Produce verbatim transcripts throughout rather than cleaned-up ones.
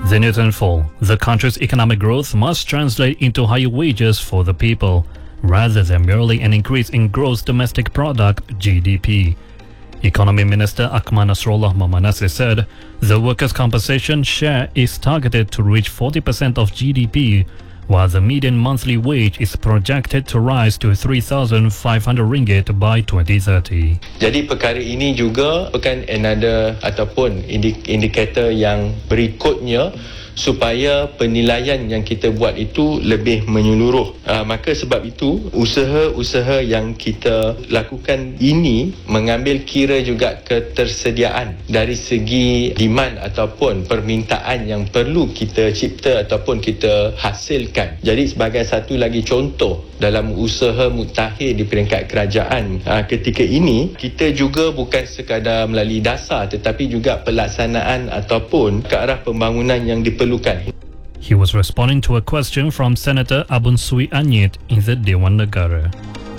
The new fall, the country's economic growth must translate into higher wages for the people, rather than merely an increase in gross domestic product (G D P). Economy Minister Ahmad Nasrullah Mohammad Nasir said the workers' compensation share is targeted to reach forty percent of G D P, while the median monthly wage is projected to rise to three thousand five hundred ringgit by twenty thirty. Jadi perkara ini juga bukan another ataupun indikator yang berikutnya supaya penilaian yang kita buat itu lebih menyeluruh. Uh, maka sebab itu usaha-usaha yang kita lakukan ini mengambil kira juga ketersediaan dari segi demand ataupun permintaan yang perlu kita cipta ataupun kita hasilkan. Jadi sebagai satu lagi contoh dalam usaha mutakhir di peringkat kerajaan uh, ketika ini, kita juga bukan sekadar melalui dasar tetapi juga pelaksanaan ataupun ke arah pembangunan yang diperlukan. He was responding to a question from Senator Abun Sui Anyit in the Dewan Negara.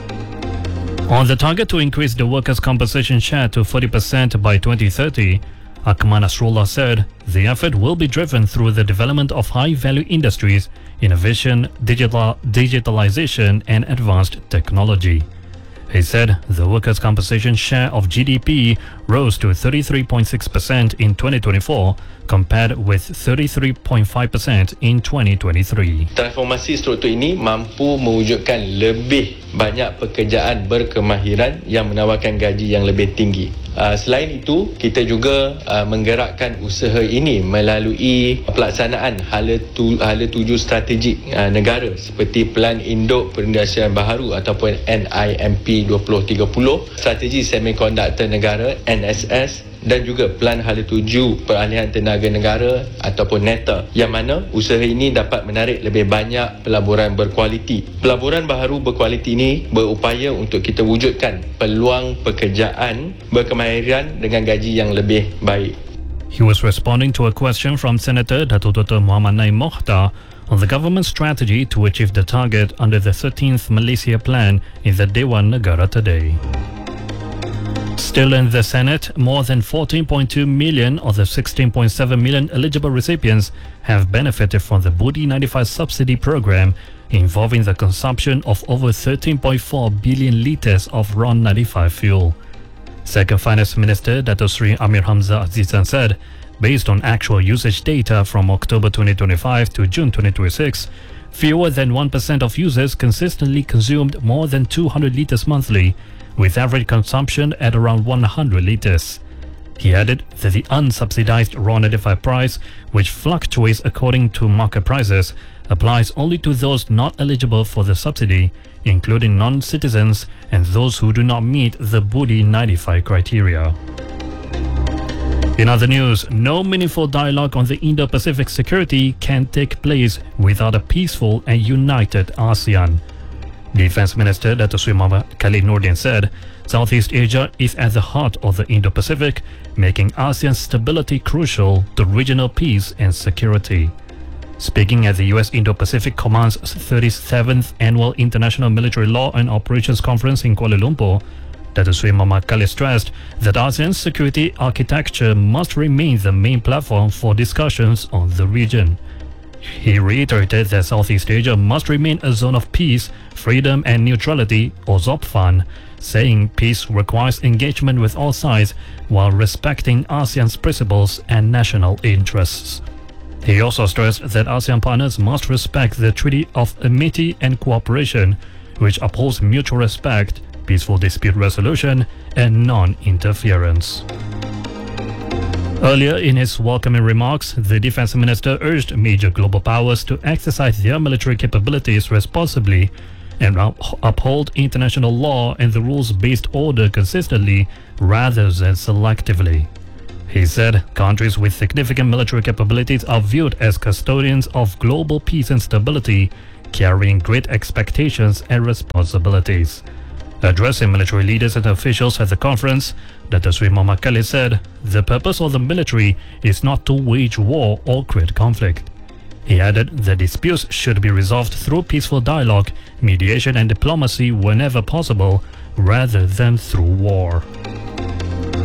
On the target to increase the workers' compensation share to forty percent by twenty thirty, Ahmad Nasrullah said the effort will be driven through the development of high-value industries, innovation, digital, digitalization and advanced technology. He said the workers' compensation share of G D P rose to thirty-three point six percent in twenty twenty-four compared with thirty-three point five percent in twenty twenty-three. Transformasi struktur ini mampu mewujudkan lebih banyak pekerjaan berkemahiran yang menawarkan gaji yang lebih tinggi. Uh, selain itu, kita juga uh, menggerakkan usaha ini melalui pelaksanaan hala, tu, hala tuju strategik uh, negara seperti Pelan Induk Perindustrian Baharu ataupun N I M P dua ribu tiga puluh, Strategi Semikonduktor Negara N S S dan juga Pelan Hala Tuju Peralihan Tenaga Negara ataupun NETA, yang mana usaha ini dapat menarik lebih banyak pelaburan berkualiti. Pelaburan baharu berkualiti ini berupaya untuk kita wujudkan peluang pekerjaan berkemahiran dengan gaji yang lebih baik. He was responding to a question from Senator Datuk Doktor Muhammad Naim Mokhtar on the government's strategy to achieve the target under the thirteenth Malaysia Plan in the Dewan Negara today. Still in the Senate, more than fourteen point two million of the sixteen point seven million eligible recipients have benefited from the Budi ninety-five subsidy program, involving the consumption of over thirteen point four billion litres of R O N ninety-five fuel. Second Finance Minister Dato' Sri Amir Hamzah Azizan said, based on actual usage data from October twenty twenty-five to June twenty twenty-six, fewer than one percent of users consistently consumed more than two hundred litres monthly, with average consumption at around one hundred litres. He added that the unsubsidized R O N ninety-five price, which fluctuates according to market prices, applies only to those not eligible for the subsidy, including non-citizens and those who do not meet the Budi ninety-five criteria. In other news, no meaningful dialogue on the Indo-Pacific security can take place without a peaceful and united ASEAN. Defense Minister Dato' Sri Muhammad Khalid Nordin said Southeast Asia is at the heart of the Indo-Pacific, making ASEAN's stability crucial to regional peace and security. Speaking at the U S Indo-Pacific Command's thirty-seventh Annual International Military Law and Operations Conference in Kuala Lumpur, Dato' Sri Muhammad Khalid stressed that ASEAN's security architecture must remain the main platform for discussions on the region. He reiterated that Southeast Asia must remain a zone of peace, freedom and neutrality, or ZOPFAN, saying peace requires engagement with all sides while respecting ASEAN's principles and national interests. He also stressed that ASEAN partners must respect the Treaty of Amity and Cooperation, which upholds mutual respect, peaceful dispute resolution, and non-interference. Earlier in his welcoming remarks, the Defense Minister urged major global powers to exercise their military capabilities responsibly and uphold international law and the rules-based order consistently rather than selectively. He said countries with significant military capabilities are viewed as custodians of global peace and stability, carrying great expectations and responsibilities. Addressing military leaders and officials at the conference, Dato' Sri Muhammad Khalid said the purpose of the military is not to wage war or create conflict. He added that disputes should be resolved through peaceful dialogue, mediation and diplomacy whenever possible, rather than through war.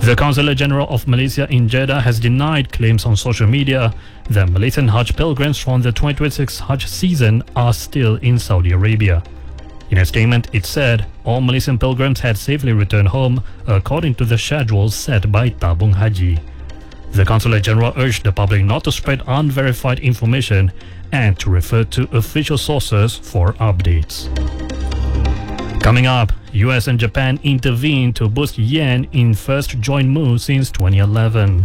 The Consulate General of Malaysia in Jeddah has denied claims on social media that Malaysian Hajj pilgrims from the twenty twenty-six Hajj season are still in Saudi Arabia. In a statement, it said all Malaysian pilgrims had safely returned home according to the schedule set by Tabung Haji. The Consulate General urged the public not to spread unverified information and to refer to official sources for updates. Coming up, U S and Japan intervene to boost yen in first joint move since twenty eleven.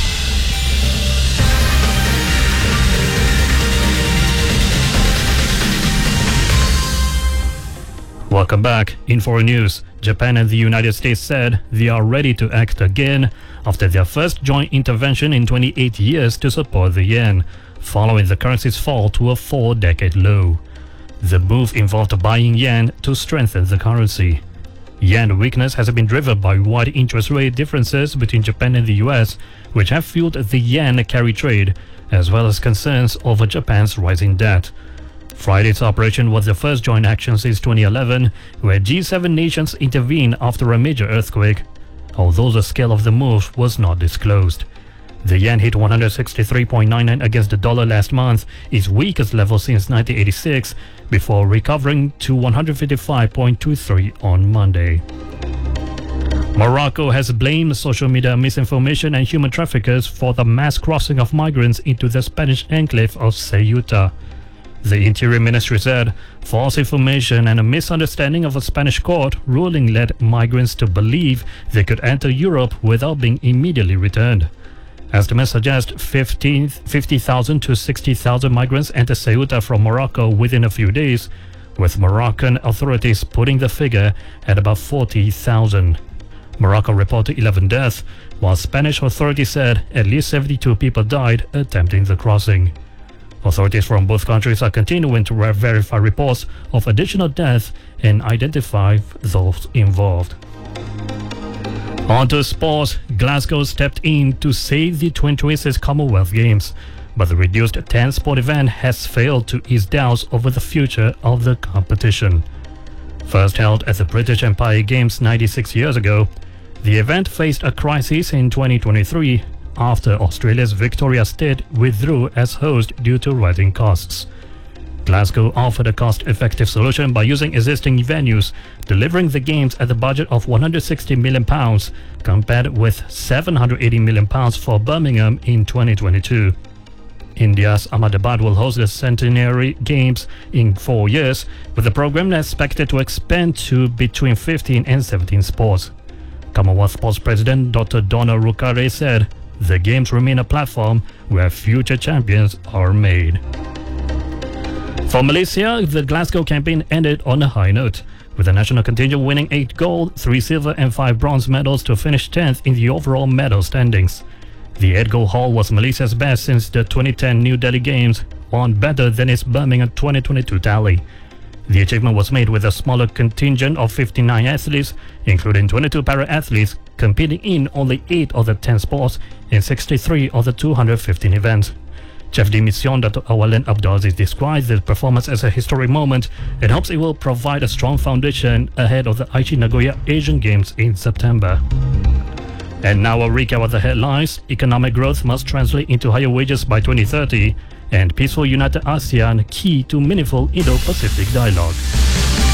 Welcome back. In foreign news, Japan and the United States said they are ready to act again after their first joint intervention in twenty-eight years to support the yen, following the currency's fall to a four-decade low. The move involved buying yen to strengthen the currency. Yen weakness has been driven by wide interest rate differences between Japan and the U S, which have fueled the yen carry trade, as well as concerns over Japan's rising debt. Friday's operation was the first joint action since twenty eleven, where G seven nations intervened after a major earthquake, although the scale of the move was not disclosed. The yen hit one hundred sixty-three point nine nine against the dollar last month, its weakest level since nineteen eighty-six, before recovering to one hundred fifty-five point two three on Monday. Morocco has blamed social media misinformation and human traffickers for the mass crossing of migrants into the Spanish enclave of Ceuta. The Interior Ministry said false information and a misunderstanding of a Spanish court ruling led migrants to believe they could enter Europe without being immediately returned. Estimates suggest fifty thousand to sixty thousand migrants enter Ceuta from Morocco within a few days, with Moroccan authorities putting the figure at about forty thousand. Morocco reported eleven deaths, while Spanish authorities said at least seventy-two people died attempting the crossing. Authorities from both countries are continuing to verify reports of additional deaths and identify those involved. On to sports, Glasgow stepped in to save the twenty twenty-six Commonwealth Games, but the reduced ten sport event has failed to ease doubts over the future of the competition. First held at the British Empire Games ninety-six years ago, the event faced a crisis in twenty twenty-three after Australia's Victoria State withdrew as host due to rising costs. Glasgow offered a cost-effective solution by using existing venues, delivering the games at a budget of one hundred sixty million pounds, compared with seven hundred eighty million pounds for Birmingham in twenty twenty-two. India's Ahmedabad will host the Centenary Games in four years, with the program expected to expand to between fifteen and seventeen sports. Commonwealth Sports President Doctor Donna Rukare said, "The Games remain a platform where future champions are made." For Malaysia, the Glasgow campaign ended on a high note, with the national contingent winning eight gold, three silver and five bronze medals to finish tenth in the overall medal standings. The eight-goal haul was Malaysia's best since the twenty ten New Delhi Games, one better than its Birmingham twenty twenty-two tally. The achievement was made with a smaller contingent of fifty-nine athletes, including twenty-two para-athletes, competing in only eight of the ten sports in sixty-three of the two hundred fifteen events. Chef de Mission Doctor Awalen Abdulaziz describes the performance as a historic moment and hopes it will provide a strong foundation ahead of the Aichi Nagoya Asian Games in September. And now a recap of the headlines. Economic growth must translate into higher wages by twenty thirty, and peaceful united ASEAN key to meaningful Indo-Pacific dialogue.